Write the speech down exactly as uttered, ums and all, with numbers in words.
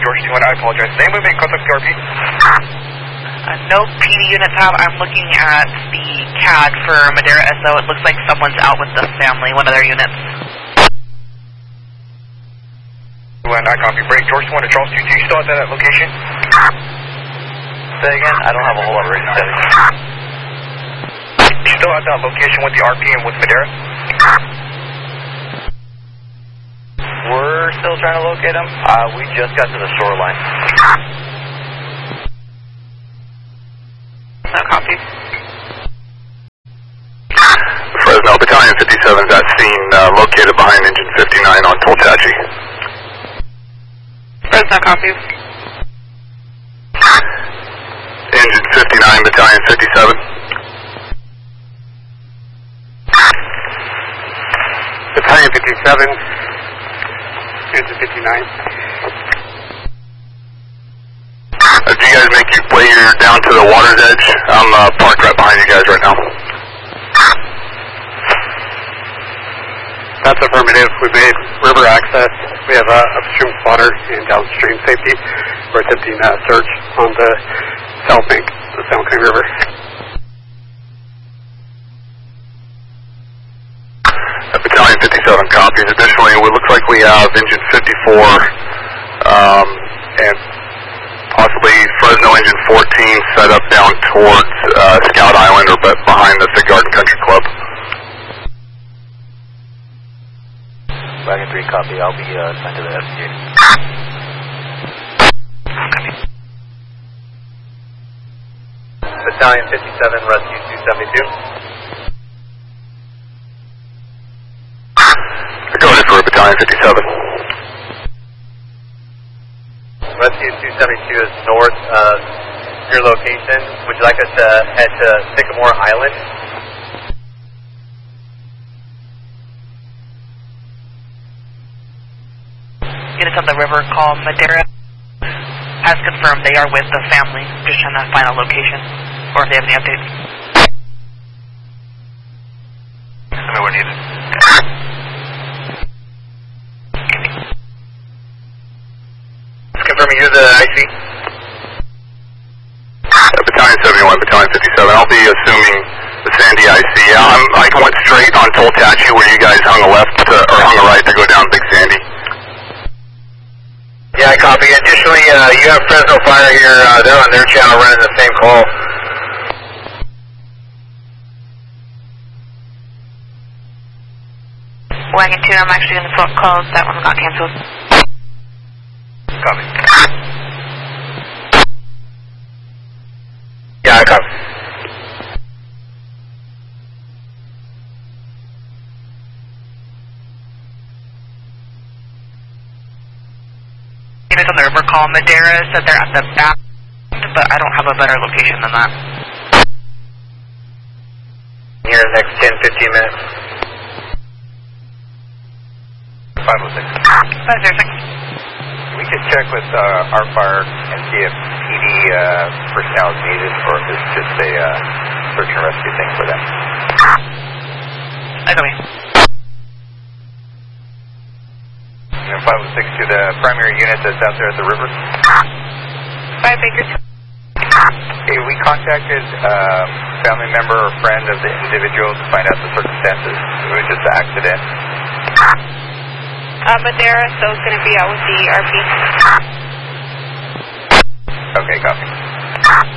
George two one, I apologize. Name movement, contact P R P. Uh, no P D units have. I'm looking at the C A D for Madera S O. It looks like someone's out with the family, one of their units. When I copy, break George one to Charles two two, you still at that location? Say again? I don't have a whole lot of radio static. You still at that location with the R P and with Madera? We're still trying to locate him. Uh, we just got to the shoreline. No copy. Fresno, Battalion fifty-seven is at scene, uh, located behind engine fifty-nine on Toltachi. Fresno copy. Engine fifty-nine, Battalion fifty-seven. Battalion fifty-seven, engine fifty-nine. Uh, do you guys make your way you're down to the water's edge? I'm uh, parked right behind you guys right now. That's affirmative. We made river access. We have uh, upstream spotter and downstream safety. We're attempting a uh, search on the south bank of the San Joaquin River. Uh, Battalion fifty-seven copies. Additionally, it looks like we have engine fifty-four um, and possibly Fresno engine fourteen set up down towards uh, Scout Island or behind the Fig Garden Country Club. Wagon three copy, I'll be uh, sent to the F C A. Battalion fifty-seven, rescue two seventy-two. Go ahead for Battalion fifty-seven. Rescue two seventy-two is north of your location. Would you like us to head to Sycamore Island? Units on the river call Madera. Has confirmed they are with the family. Just trying to find a location. Or if they have any updates. I know we're needed. Confirming you're the I C. Uh, Battalion seventy-one, Battalion fifty-seven. I'll be assuming the Sandy I C. Yeah, I'm, I went straight on Toltachi where you guys hung a left to, or hung a right to go down Big Sandy. Yeah, I copy. Additionally, uh, you have Fresno Fire here. Uh, they're on their channel running the same call. Wagon two, I'm actually going to put calls. That one got canceled. Copy. Yeah, I copy. Units on the river call Madera said they're at the back, but I don't have a better location than that. Here in the next ten, fifteen minutes. five oh six. five oh six. We could check with uh, our fire and see if P D uh, personnel is needed or if it's just a uh, search and rescue thing for them. I copy. And five oh six to the primary unit that's out there at the river. Five Acres. Hey, we contacted uh, family member or friend of the individual to find out the circumstances. It was just an accident. Uh, Madera, so it's going to be out with the R P. Okay, copy.